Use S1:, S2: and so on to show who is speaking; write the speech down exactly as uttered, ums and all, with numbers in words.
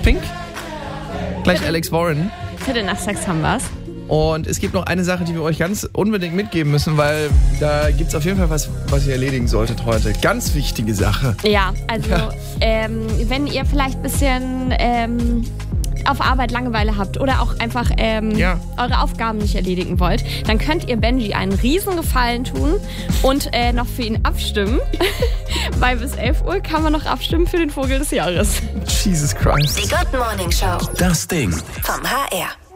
S1: Pink. Gleich Alex Warren.
S2: Viertel nach sechs haben wir's.
S1: Und es gibt noch eine Sache, die wir euch ganz unbedingt mitgeben müssen, weil da gibt es auf jeden Fall was, was ihr erledigen solltet heute. Ganz wichtige Sache.
S2: Ja, also
S1: Ja.
S2: Ähm, wenn ihr vielleicht ein bisschen ähm, auf Arbeit Langeweile habt oder auch einfach ähm,
S1: Ja.
S2: eure Aufgaben nicht erledigen wollt, dann könnt ihr Benji einen riesen Gefallen tun und äh, noch für ihn abstimmen. Weil bis elf Uhr kann man noch abstimmen für den Vogel des Jahres.
S1: Jesus Christ.
S3: Die Good Morning Show.
S4: Das Ding.
S3: Vom H R.